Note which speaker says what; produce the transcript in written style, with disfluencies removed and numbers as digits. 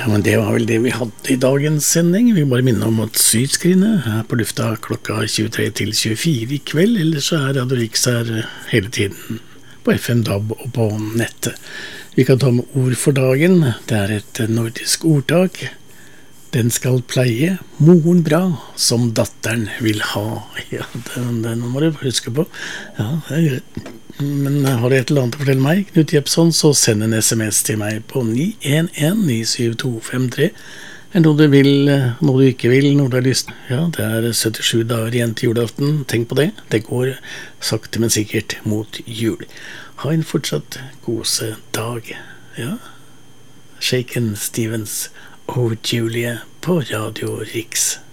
Speaker 1: men det var vel det vi hadde i dagens sending. Vi bare minner om at Sydskrinet er på lufta klokka 23 til 24 i kveld, ellers så er Radio Riks her hele tiden på FM, DAB og på nettet. Vi kan ta med ord for dagen. Det er et nordisk ordtak. Den skal pleie moren bra, som datteren vil ha. Ja, den må du huske på. Ja, det er greit. Men har du et eller annet å fortelle meg, Knut Jepsson, så send en SMS til meg på 911-97253. Er noe du vil, noe du ikke vil, noe du har lyst. Ja, det er 77 dager igjen til julaften. Tenk på det. Det går sakte, men sikkert mot jul. Ha en fortsatt gose dag. Ja. Shaken Stevens og Julie på Radio Riks.